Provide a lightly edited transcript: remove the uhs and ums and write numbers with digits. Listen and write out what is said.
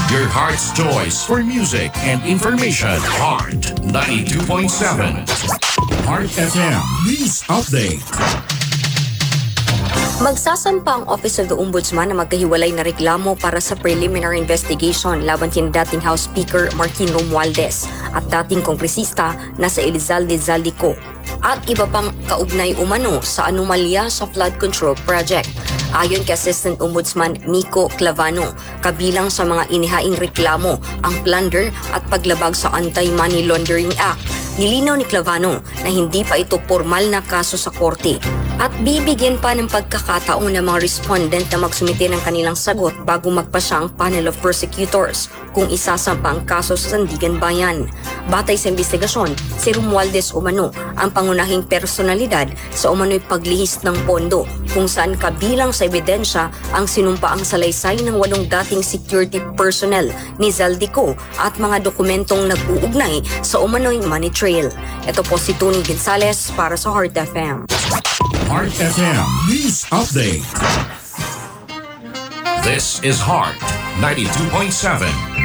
Your heart's choice for music and information. Heart 92.7. Heart FM News Update. Magsasampa ang Office of the Ombudsman na magkahiwalay na reklamo para sa preliminary investigation laban kina dating House Speaker Martin Romualdez at dating kongresista na sa Elizalde Zaldico at iba pang kaugnay umano sa anomalya sa flood control project. Ayon kay Assistant Ombudsman Nico Clavano, kabilang sa mga inihaing reklamo ang plunder at paglabag sa Anti-Money Laundering Act. Nilinaw ni Clavano na hindi pa ito formal na kaso sa korte at bibigyan pa ng pagkakataon ng mga respondent na magsumite ng kanilang sagot bago magpasya ang panel of prosecutors kung isasampa ang kaso sa Sandigan Bayan. Batay sa investigasyon, si Romualdez umano ang pangunahing personalidad sa umano'y paglihis ng pondo kung saan kabilang sa ebidensya ang sinumpaang salaysay ng 8 dating security personnel ni Zaldico at mga dokumentong nag-uugnay sa umano'y money trail. Ito po si Tony Gonzales para sa Heart FM. Heart FM News Update. This is Heart 92.7.